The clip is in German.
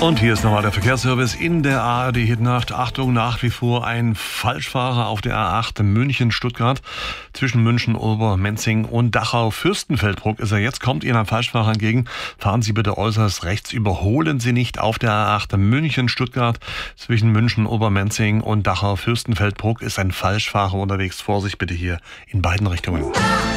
Und hier ist nochmal der Verkehrsservice in der ARD Hitnacht. Achtung, nach wie vor ein Falschfahrer auf der A8 München-Stuttgart. Zwischen München, Obermenzing und Dachau-Fürstenfeldbruck ist er jetzt. Kommt Ihnen ein Falschfahrer entgegen, fahren Sie bitte äußerst rechts. Überholen Sie nicht auf der A8 München-Stuttgart. Zwischen München, Obermenzing und Dachau-Fürstenfeldbruck ist ein Falschfahrer unterwegs. Vorsicht bitte hier in beiden Richtungen.